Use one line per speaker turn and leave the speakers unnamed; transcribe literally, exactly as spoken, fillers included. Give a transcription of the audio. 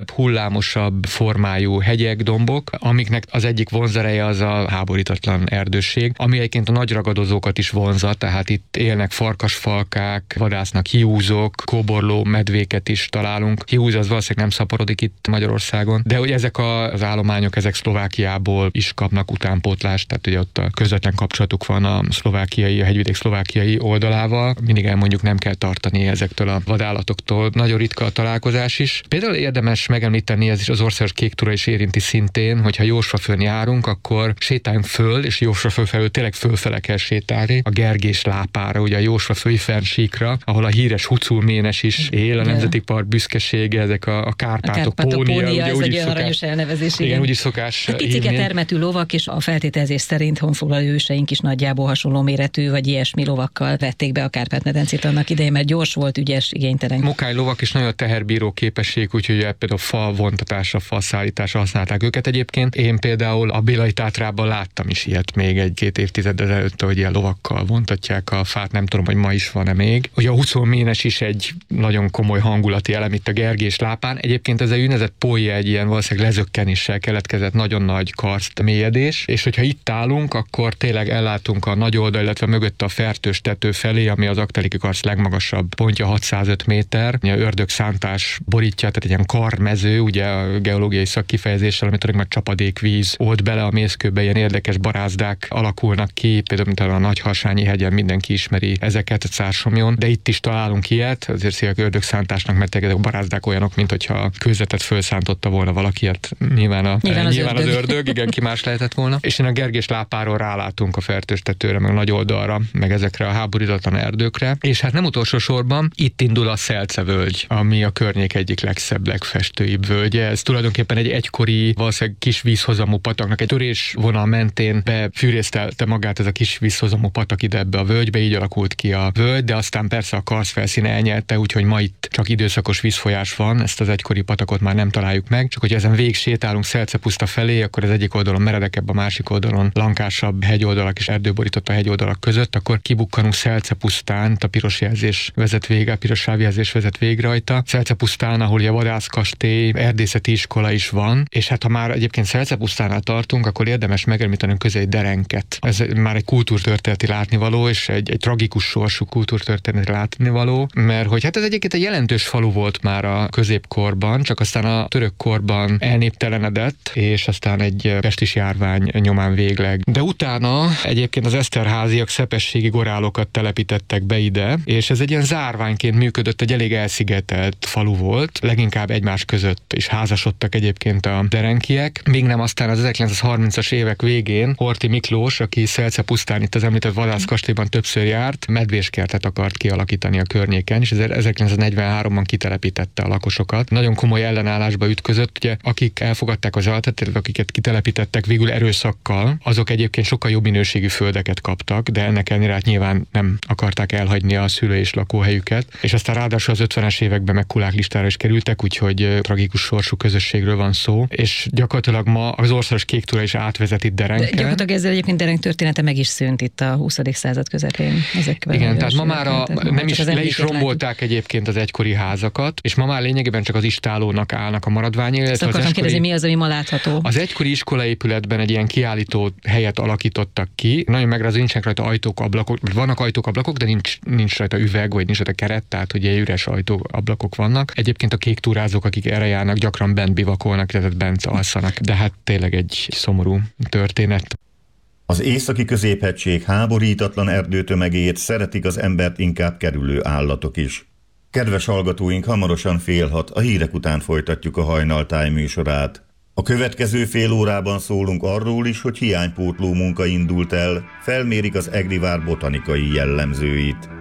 hullámosabb formájú hegyek, dombok, amiknek az egyik vonzereje az a háborítatlan erdősség, ami egyébként a nagy ragadozókat is vonza, tehát itt élnek farkasfalkák, vadásznak hiúzok, kóborló medvéket is találunk. Hiúz az valószínűleg nem szaporodik itt Magyarországon, de hogy ezek az állományok, ezek Szlovákiából is kapnak utánpótlást, tehát ugye ott a közvetlen kapcsolatuk van a szlovákiai, a hegyvidék szlovákiai oldalával. Mindig elmondjuk, nem kell tartani ezektől a vadállatoktól. Nagyon ritka a találkozás is. Például érdemes megemlíteni, ez is az országos kék túra is érinti szintén, hogyha Jósvafön járunk, akkor sétáljunk föl, és Jósvaföl felől tényleg fölfele kell sétálni, a Gergés lápára, ugye a Jósvafői fennsíkra, ahol a híres huculménes is él, a Nemzeti Park büszkesége, ezek a, a Kárpátok pónia, ugye úgy is szokás. Elnevezés, igen, úgy is szokás
hát picike termetű lovak, és a feltételezés szerint honfoglaló őseink is nagyjából hasonló méretű, vagy ilyesmi lovakkal vették be a Kárpát-medencét annak idején, mert gyors volt, ügyes, igénytelen.
Mokály lovak is nagyon teherbíró képesség, úgyhogy például fa vontatásra, fa szállításra használták őket egyébként. Én például a Bélai-Tátrában láttam is ilyet még egy-két évtized ezelőtt, hogy ilyen lovakkal vontatják a fát, nem tudom, hogy ma is van-e még. Ugye a huszonménes is egy nagyon komoly hangulati elem itt a Gergés lápán. Egyébként ez egy úgynevezett pója, egy ilyen valószínűleg lezökkenéssel keletkezett nagyon nagy karszt mélyedés, és hogyha itt állunk, akkor tényleg ellátunk a nagy oldal, illetve mögött a Fertős tető felé, ami az Aggteleki karszt legmagasabb pontja, hatszázöt méter. Ugye ördögszántás borítja, tehát egy ilyen karmező, ugye a geológiai szakkifejezéssel, amit meg csapadékvíz old bele a mészkőbe, ilyen érdekes barázdák alakulnak ki, például mint a Nagyharsányi hegyen mindenki ismeri ezeket, a Cársomjon, de itt is találunk ilyet, azért szívek ördögszántásnak, mert ezek a barázdák olyanok, mint hogyha kőzetet fölszántotta volna valaki, hát nyilván, a,
nyilván, az,
nyilván
ördög.
az ördög, igen, ki más lehetett volna. És én a Gergés lápáról rálátunk a Fertős tetőre, meg a nagy oldalra, meg ezekre a háborítatlan erdőkre. És hát nem utolsó sorban itt indul a Szelce völgy, ami a környék egyik legszebb, legfestőibb völgye. Ez tulajdonképpen egy egykori, valószínűleg kis vízhozamú pataknak egy törésvonal mentén befűrésztelte magát ez a kis vízhozamú patak ide ebbe a völgybe, így alakult ki a völgy, de aztán persze a karsz felszíne elnyelte, úgyhogy ma itt csak időszakos vízfolyás van, ezt az egykori patakot már nem találjuk meg, csak hogy ezen végig sétálunk Szelcepuszta felé, akkor az egyik oldalon meredekebb, a másik oldalon lankásabb hegyoldalak és erdőborított a hegyoldalak között, akkor kibukkanunk Szelcepusztán, a piros jelzés vezet végre, a piros sávjelzés vezet végre rajta. Szelcepusztán, ahol a vadászkastély, erdészeti iskola is van, és hát ha már egyébként Szelcepusztánál tartunk, akkor érdemes megemlítenünk közé egy Derenket. Ez már egy kultúrtörténeti látnivaló, és egy, egy tragikus sorsú kultúrtörténeti látnivaló, mert hogy hát ez egyébként egy jelentős falu volt már a középkorban, csak aztán a török korban elnéptelenedett, és aztán egy pestis járvány nyomán végleg. De utána egyébként az Eszterháziak szepességi gorálokat telepítettek be ide, és ez egy ilyen zárványként működött, egy elég elszigetelt falu volt, leginkább egymás között is házasodtak egyébként a derenkiek, míg nem aztán az ezerkilencszázharmincas évek végén Horthy Miklós, aki Szelcepusztán itt az említett vadászkastélyban többször járt, medvéskertet akart kialakítani a környéken, és ezerkilencszáznegyvenháromban kitelepítette a lakosokat. Nagyon komoly ellenállásba ütközött, ugye, akik elfogadták az altatét, akiket kitelepítettek végül erőszakkal, azok egyébként sokkal jobb minőségű földeket kaptak, de ennek ellenére hát nyilván nem akarták elhagyni a szülő és lakóhelyüket, és aztán ráadásul az ötvenes években meg kulák listára is kerültek, úgyhogy tragikus sorsú közösségről van szó, és gyakorlatilag ma az országos kék túra is átvezet itt Derenken.
Gyakorlatilag ezzel egyébként Derenk története meg is szűnt itt a huszadik század közepén.
Igen, tehát ma már a, nem is, le is rombolták egyébként az egykori házakat, és ma már lényegében csak az istálónak állnak a maradványai.
Ezt akartam egykori, kérdezni, mi az, ami ma látható?
Az egykori iskolaépületben egy ilyen kiállító helyet alakítottak ki. Nagyon megrázó, nincsenek rajta ajtók, ablakok, vannak ajtók, ablakok, de nincs, nincs rajta üveg, vagy nincs rajta keret, tehát ugye üres ajtók, ablakok vannak. Egyébként a kék túrázók, akik erre járnak, gyakran bent bivakolnak, tehát bent alszanak. De hát tényleg egy szomorú történet.
Az északi középhegység háborítatlan erdőtömegét szeretik az embert inkább kerülő állatok is. Kedves hallgatóink, hamarosan fél hat, a hírek után folytatjuk a Hajnaltáj műsorát. A következő fél órában szólunk arról is, hogy hiánypótló munka indult el, felmérik az Egri vár botanikai jellemzőit.